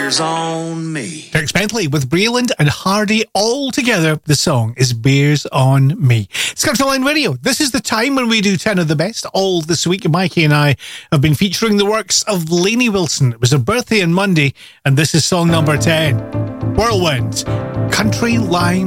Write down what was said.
Beers on Me. Dierks Bentley with Breland and Hardy all together. The song is Beers on Me. Scottish Line Radio. This is the time when we do 10 of the best. All this week, Mikey and I have been featuring the works of Lainey Wilson. It was her birthday on Monday, and this is song number 10. Whirlwind, Country Line